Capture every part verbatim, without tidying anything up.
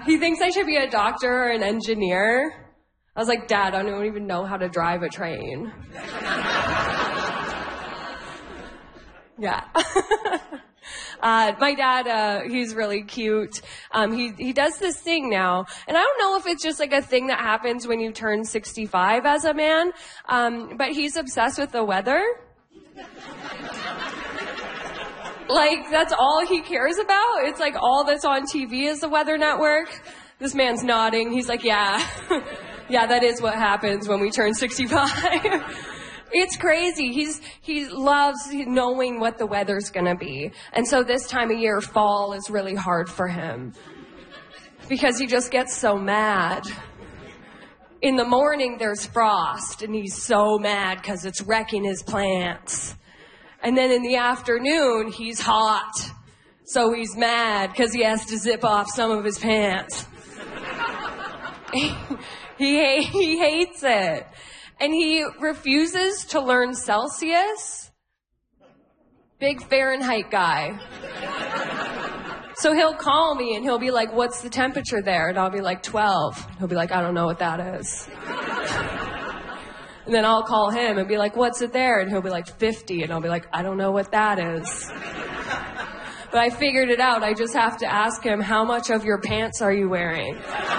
He thinks I should be a doctor or an engineer. I was like, Dad, I don't even know how to drive a train. Yeah. Uh, my dad, uh, he's really cute. Um, he, he does this thing now, and I don't know if it's just like a thing that happens when you turn sixty-five as a man, um, but he's obsessed with the weather. Like, that's all he cares about. It's like all that's on T V is the Weather Network. This man's nodding. He's like, yeah, yeah, that is what happens when we turn sixty-five. It's crazy. He's, he loves knowing what the weather's gonna be. And so this time of year, fall is really hard for him. Because he just gets so mad. In the morning, there's frost, and he's so mad because it's wrecking his plants. And then in the afternoon, he's hot. So he's mad because he has to zip off some of his pants. he, he, he hates it. And he refuses to learn Celsius. Big Fahrenheit guy. So he'll call me and he'll be like, what's the temperature there? And I'll be like, twelve. He'll be like, I don't know what that is. And then I'll call him and be like, what's it there? And he'll be like, fifty. And I'll be like, I don't know what that is. But I figured it out. I just have to ask him, how much of your pants are you wearing?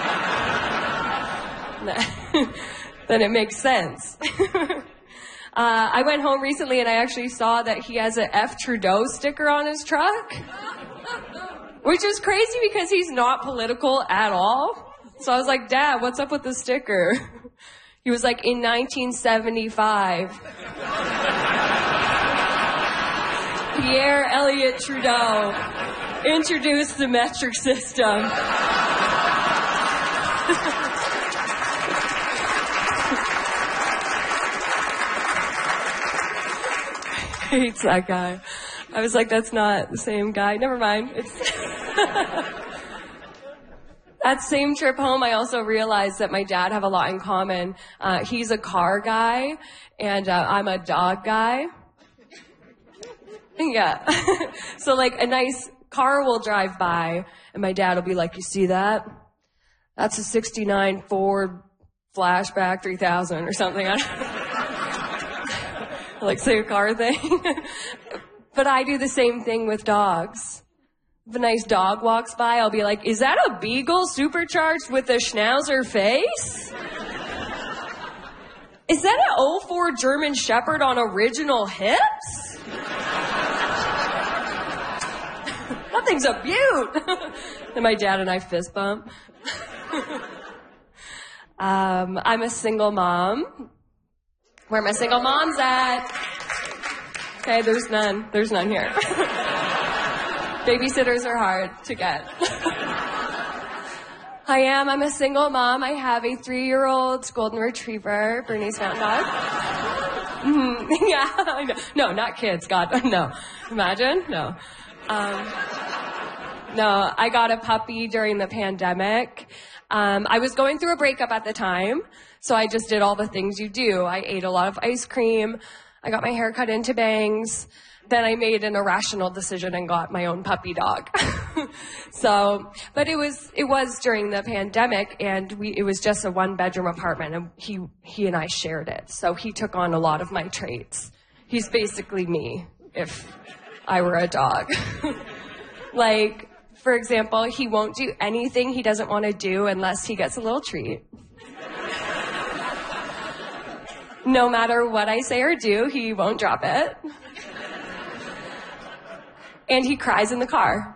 Then it makes sense. uh, I went home recently and I actually saw that he has a F Trudeau sticker on his truck. Which is crazy because he's not political at all. So I was like, Dad, what's up with the sticker? He was like, in nineteen seventy-five, Pierre Elliott Trudeau introduced the metric system. Hates that guy. I was like, that's not the same guy. Never mind. It's that same trip home, I also realized that my dad have a lot in common. Uh, he's a car guy, and uh, I'm a dog guy. Yeah. So, like, a nice car will drive by, and my dad will be like, you see that? That's a sixty-nine Ford Flashback three thousand or something. I don't like, say a car thing. But I do the same thing with dogs. If a nice dog walks by, I'll be like, is that a beagle supercharged with a schnauzer face? Is that an oh four German Shepherd on original hips? That thing's a beaut. And my dad and I fist bump. um, I'm a single mom. Where my single moms at? Okay, there's none. There's none here. Babysitters are hard to get. I am. I'm a single mom. I have a three-year-old golden retriever, Bernese Mountain Dog. Mm-hmm. Yeah, I know. No, not kids. God, no. Imagine? No. Um, no, I got a puppy during the pandemic. Um, I was going through a breakup at the time, so I just did all the things you do. I ate a lot of ice cream. I got my hair cut into bangs. Then I made an irrational decision and got my own puppy dog. So, but it was, it was during the pandemic, and we, it was just a one bedroom apartment, and he, he and I shared it. So he took on a lot of my traits. He's basically me if I were a dog. Like, for example, he won't do anything he doesn't want to do unless he gets a little treat. No matter what I say or do, he won't drop it. And he cries in the car.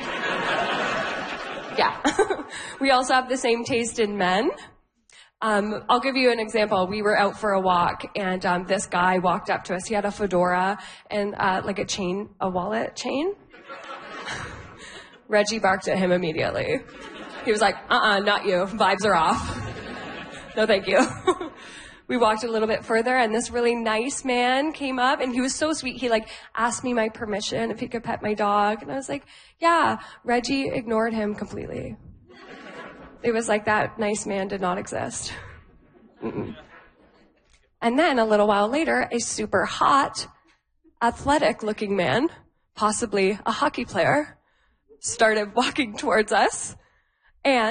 Yeah. We also have the same taste in men. Um, I'll give you an example. We were out for a walk, and um, this guy walked up to us. He had a fedora and uh, like a chain, a wallet chain. Reggie barked at him immediately. He was like, uh-uh, not you. Vibes are off. No, thank you. We walked a little bit further, and this really nice man came up, and he was so sweet. He, like, asked me my permission if he could pet my dog, and I was like, yeah. Reggie ignored him completely. It was like that nice man did not exist. Mm-mm. And then a little while later, a super hot, athletic-looking man, possibly a hockey player, started walking towards us, and